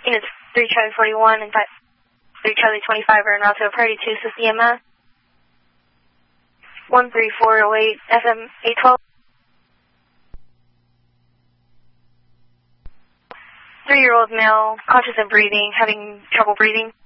Units 3 Charlie 41 and 3 Charlie 25 are en route to a priority 2 Swiss EMS. 13408 FM 812. 3-year-old male, conscious of breathing, having trouble breathing.